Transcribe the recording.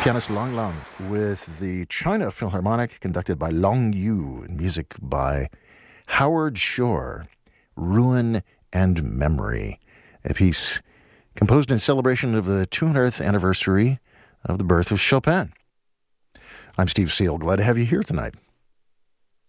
Pianist Lang Lang with the China Philharmonic, conducted by Long Yu, and music by Howard Shore, Ruin and Memory, a piece composed in celebration of the 200th anniversary of the birth of Chopin. I'm Steve Seal. Glad to have you here tonight.